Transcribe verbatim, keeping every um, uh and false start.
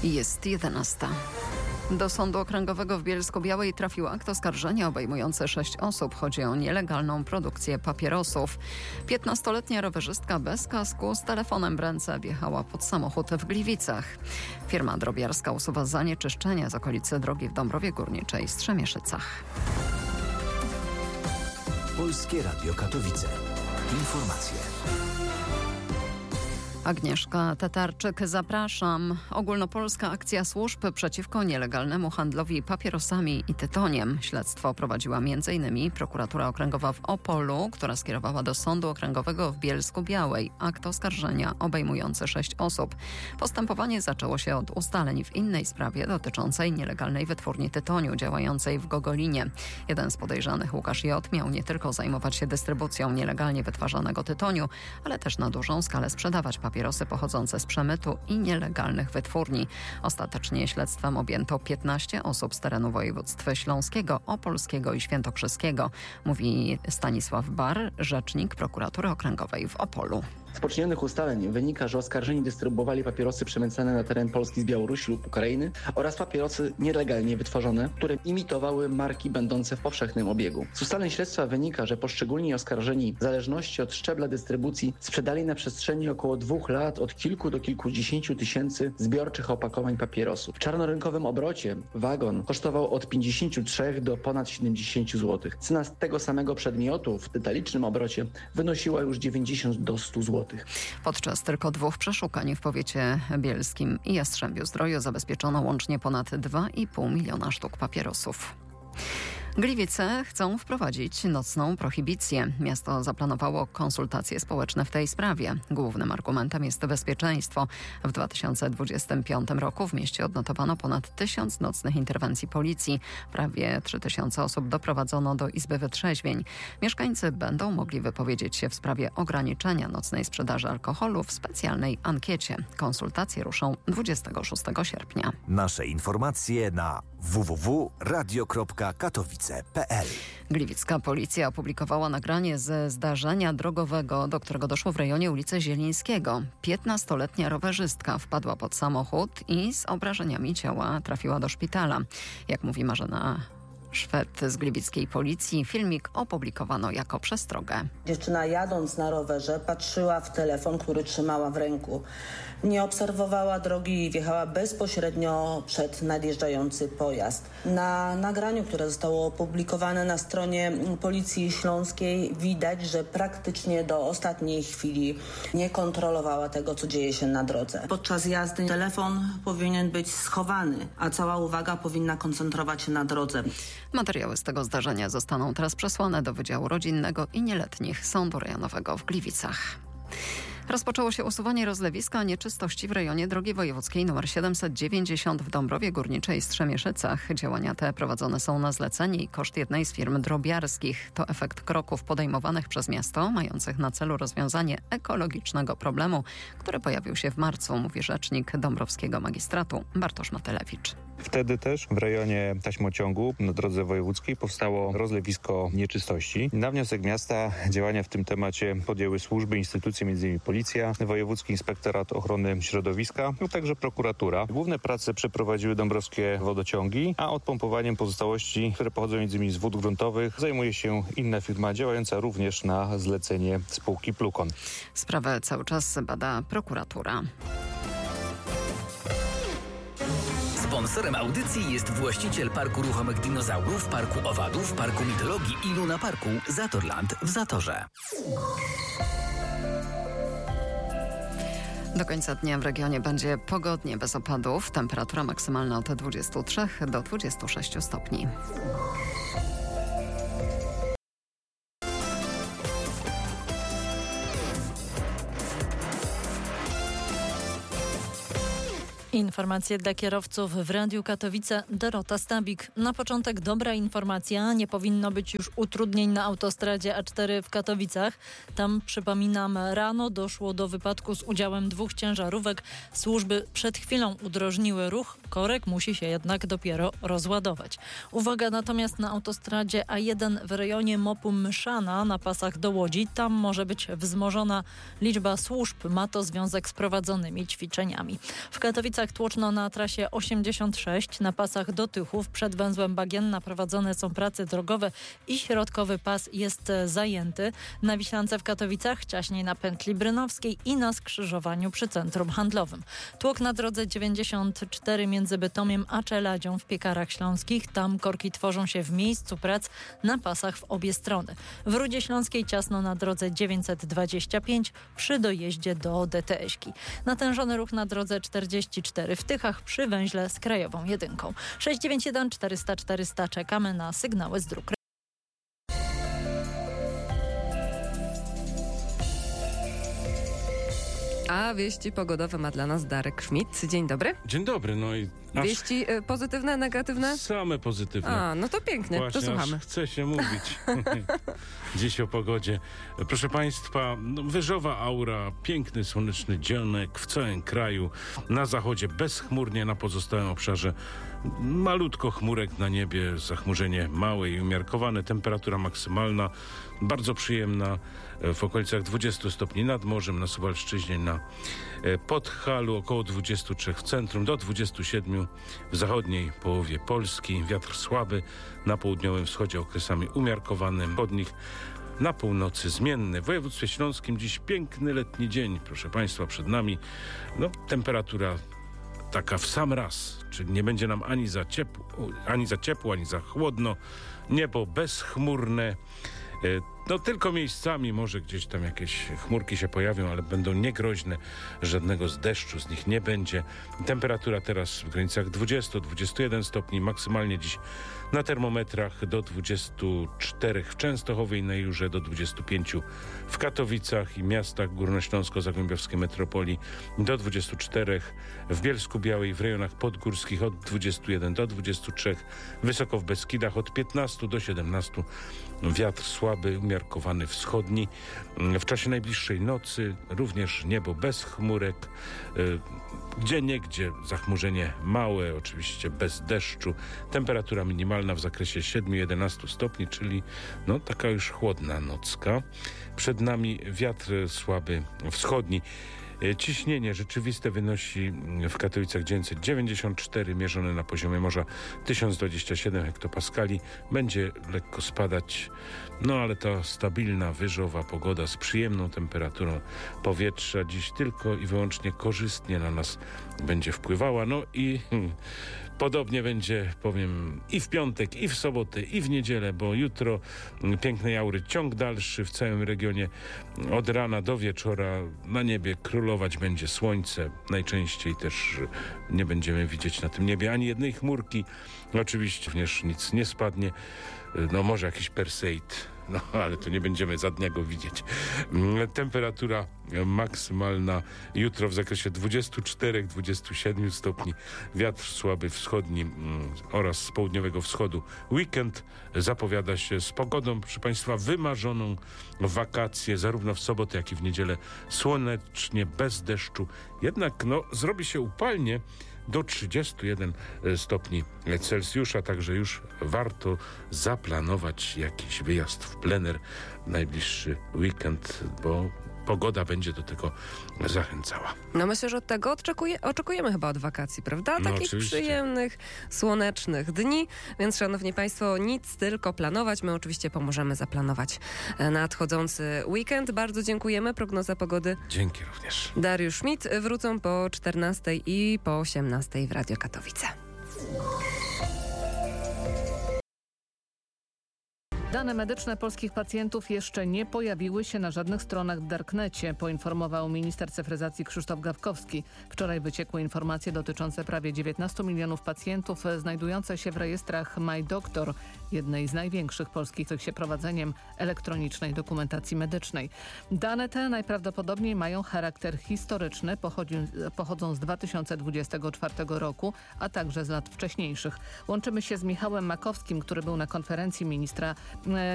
Jest jedenasta. Do Sądu Okręgowego w Bielsku-Białej trafił akt oskarżenia obejmujący sześć osób. Chodzi o nielegalną produkcję papierosów. piętnastoletnia rowerzystka bez kasku z telefonem w ręce wjechała pod samochód w Gliwicach. Firma drobiarska usuwa zanieczyszczenia z okolicy drogi w Dąbrowie Górniczej i Strzemieszycach. Polskie Radio Katowice. Informacje. Agnieszka Tatarczyk, zapraszam. Ogólnopolska akcja służb przeciwko nielegalnemu handlowi papierosami i tytoniem. Śledztwo prowadziła między innymi prokuratura okręgowa w Opolu, która skierowała do Sądu Okręgowego w Bielsku-Białej akt oskarżenia obejmujący sześć osób. Postępowanie zaczęło się od ustaleń w innej sprawie dotyczącej nielegalnej wytwórni tytoniu działającej w Gogolinie. Jeden z podejrzanych, Łukasz J., miał nie tylko zajmować się dystrybucją nielegalnie wytwarzanego tytoniu, ale też na dużą skalę sprzedawać papierosy. Papierosy pochodzące z przemytu i nielegalnych wytwórni. Ostatecznie śledztwem objęto piętnaście osób z terenu województw śląskiego, opolskiego i świętokrzyskiego, mówi Stanisław Bar, rzecznik prokuratury okręgowej w Opolu. Z poczynionych ustaleń wynika, że oskarżeni dystrybuowali papierosy przemycane na teren Polski z Białorusi lub Ukrainy oraz papierosy nielegalnie wytworzone, które imitowały marki będące w powszechnym obiegu. Z ustaleń śledztwa wynika, że poszczególni oskarżeni w zależności od szczebla dystrybucji sprzedali na przestrzeni około dwóch lat od kilku do kilkudziesięciu tysięcy zbiorczych opakowań papierosów. W czarnorynkowym obrocie wagon kosztował od pięćdziesięciu trzech do ponad siedemdziesięciu złotych. Cena z tego samego przedmiotu w detalicznym obrocie wynosiła już dziewięćdziesiąt do stu złotych. Podczas tylko dwóch przeszukań w powiecie bielskim i Jastrzębiu-Zdroju zabezpieczono łącznie ponad dwa i pół miliona sztuk papierosów. Gliwice chcą wprowadzić nocną prohibicję. Miasto zaplanowało konsultacje społeczne w tej sprawie. Głównym argumentem jest bezpieczeństwo. W dwa tysiące dwudziestym piątym roku w mieście odnotowano ponad tysiąc nocnych interwencji policji. Prawie trzy tysiące osób doprowadzono do izby wytrzeźwień. Mieszkańcy będą mogli wypowiedzieć się w sprawie ograniczenia nocnej sprzedaży alkoholu w specjalnej ankiecie. Konsultacje ruszą dwudziestego szóstego sierpnia. Nasze informacje na w w w kropka radio kropka katowice kropka p l. Gliwicka policja opublikowała nagranie ze zdarzenia drogowego, do którego doszło w rejonie ulicy Zielińskiego. piętnastoletnia rowerzystka wpadła pod samochód i z obrażeniami ciała trafiła do szpitala. Jak mówi Marzena Szwed z gliwickiej policji, filmik opublikowano jako przestrogę. Dziewczyna jadąc na rowerze patrzyła w telefon, który trzymała w ręku. Nie obserwowała drogi i wjechała bezpośrednio przed nadjeżdżający pojazd. Na nagraniu, które zostało opublikowane na stronie Policji Śląskiej, widać, że praktycznie do ostatniej chwili nie kontrolowała tego, co dzieje się na drodze. Podczas jazdy telefon powinien być schowany, a cała uwaga powinna koncentrować się na drodze. Materiały z tego zdarzenia zostaną teraz przesłane do Wydziału Rodzinnego i Nieletnich Sądu Rejonowego w Gliwicach. Rozpoczęło się usuwanie rozlewiska nieczystości w rejonie drogi wojewódzkiej nr siedemset dziewięćdziesiąt w Dąbrowie Górniczej i Strzemieszycach. Działania te prowadzone są na zlecenie i koszt jednej z firm drobiarskich. To efekt kroków podejmowanych przez miasto, mających na celu rozwiązanie ekologicznego problemu, który pojawił się w marcu, mówi rzecznik Dąbrowskiego Magistratu Bartosz Matelewicz. Wtedy też w rejonie taśmociągu na drodze wojewódzkiej powstało rozlewisko nieczystości. Na wniosek miasta działania w tym temacie podjęły służby, instytucje, między innymi Policja, Wojewódzki Inspektorat Ochrony Środowiska, a także prokuratura. Główne prace przeprowadziły dąbrowskie wodociągi, a odpompowaniem pozostałości, które pochodzą między innymi z wód gruntowych, zajmuje się inna firma działająca również na zlecenie spółki Plukon. Sprawę cały czas bada prokuratura. Sponsorem audycji jest właściciel Parku Ruchomych Dinozaurów, Parku Owadów, Parku Mitologii i Luna Parku Zatorland w Zatorze. Do końca dnia w regionie będzie pogodnie, bez opadów. Temperatura maksymalna od dwudziestu trzech do dwudziestu sześciu stopni. Informacje dla kierowców w Radiu Katowice. Dorota Stabik. Na początek dobra informacja. Nie powinno być już utrudnień na autostradzie A cztery w Katowicach. Tam, przypominam, rano doszło do wypadku z udziałem dwóch ciężarówek. Służby przed chwilą udrożniły ruch. Korek musi się jednak dopiero rozładować. Uwaga natomiast na autostradzie A jeden w rejonie Mopu Myszana na pasach do Łodzi. Tam może być wzmożona liczba służb. Ma to związek z prowadzonymi ćwiczeniami. W Katowicach tak tłoczno na trasie osiemdziesiąt sześć na pasach do Tychów. Przed węzłem Bagienna prowadzone są prace drogowe i środkowy pas jest zajęty. Na Wiślance w Katowicach ciaśniej na pętli Brynowskiej i na skrzyżowaniu przy centrum handlowym. Tłok na drodze dziewięćdziesiąt cztery między Bytomiem a Czeladzią w Piekarach Śląskich. Tam korki tworzą się w miejscu prac na pasach w obie strony. W Rudzie Śląskiej ciasno na drodze dziewięćset dwadzieścia pięć przy dojeździe do D T S-ki. Natężony ruch na drodze czterdzieści cztery w Tychach przy węźle z krajową jedynką. sześć dziewięć jeden czterysta czterysta czekamy na sygnały z dróg. A wieści pogodowe ma dla nas Darek Schmidt. Dzień dobry. Dzień dobry, no i aż Wieści y, pozytywne, negatywne? same pozytywne. A, no to pięknie, Właśnie, to słuchamy. aż chce się mówić dziś o pogodzie. Proszę Państwa, no, wyżowa aura, piękny słoneczny dzionek w całym kraju. Na zachodzie bezchmurnie, na pozostałym obszarze malutko chmurek na niebie, zachmurzenie małe i umiarkowane. Temperatura maksymalna bardzo przyjemna w okolicach dwudziestu stopni nad morzem, na Suwalszczyźnie, na Podhalu, około dwudziestu trzech w centrum, do dwudziestu siedmiu w zachodniej połowie Polski. Wiatr słaby, na południowym wschodzie okresami umiarkowanym, wschodnich na północy zmienny. W województwie śląskim dziś piękny letni dzień, proszę Państwa, przed nami. No, temperatura taka w sam raz, czyli nie będzie nam ani za ciepło, ani za ciepło, ani za chłodno. Niebo bezchmurne. No tylko miejscami może gdzieś tam jakieś chmurki się pojawią, ale będą niegroźne. Żadnego z deszczu z nich nie będzie. Temperatura teraz w granicach dwudziestu do dwudziestu jeden stopni. Maksymalnie dziś na termometrach do dwudziestu czterech w Częstochowie i na Jurze, do dwudziestu pięciu w Katowicach i miastach górnośląsko-zagłębiowskiej metropolii, do dwudziestu czterech w Bielsku-Białej, w rejonach podgórskich od dwudziestu jeden do dwudziestu trzech, wysoko w Beskidach od piętnastu do siedemnastu. Wiatr słaby, umiarkowany wschodni. W czasie najbliższej nocy również niebo bez chmurek. Gdzieniegdzie zachmurzenie małe, oczywiście bez deszczu. Temperatura minimalna w zakresie siedem do jedenastu stopni, czyli no taka już chłodna nocka. Przed nami wiatr słaby wschodni. Ciśnienie rzeczywiste wynosi w Katowicach dziewięćset dziewięćdziesiąt cztery, mierzone na poziomie morza tysiąc dwadzieścia siedem hektopaskali. Będzie lekko spadać, no ale ta stabilna, wyżowa pogoda z przyjemną temperaturą powietrza dziś tylko i wyłącznie korzystnie na nas będzie wpływała. No i hmm, podobnie będzie, powiem, i w piątek, i w sobotę, i w niedzielę, bo jutro pięknej aury ciąg dalszy w całym regionie. Od rana do wieczora na niebie królować będzie słońce. Najczęściej też nie będziemy widzieć na tym niebie ani jednej chmurki. Oczywiście również nic nie spadnie. No może jakiś Perseid, no ale tu nie będziemy za dnia go widzieć. Temperatura maksymalna jutro w zakresie dwudziestu czterech do dwudziestu siedmiu stopni. Wiatr słaby wschodni mm, oraz z południowego wschodu. Weekend zapowiada się z pogodą, proszę Państwa, wymarzoną w wakacje, zarówno w sobotę, jak i w niedzielę. Słonecznie, bez deszczu. Jednak no, zrobi się upalnie do trzydziestu jeden stopni Celsjusza, także już warto zaplanować jakiś wyjazd w plener w najbliższy weekend, bo pogoda będzie do tego zachęcała. No myślę, że od tego oczekuje, oczekujemy chyba od wakacji, prawda? No Takich oczywiście. przyjemnych, słonecznych dni, więc szanowni Państwo, nic tylko planować. My oczywiście pomożemy zaplanować nadchodzący weekend. Bardzo dziękujemy. Prognoza pogody. Dzięki również. Dariusz Schmidt. Wrócą po czternastej i po osiemnastej w Radio Katowice. Dane medyczne polskich pacjentów jeszcze nie pojawiły się na żadnych stronach w Darknecie, poinformował minister cyfryzacji Krzysztof Gawkowski. Wczoraj wyciekły informacje dotyczące prawie dziewiętnastu milionów pacjentów znajdujących się w rejestrach MyDoktor, jednej z największych polskich się prowadzeniem elektronicznej dokumentacji medycznej. Dane te najprawdopodobniej mają charakter historyczny, pochodzi, pochodzą z dwa tysiące dwudziestego czwartego roku, a także z lat wcześniejszych. Łączymy się z Michałem Makowskim, który był na konferencji ministra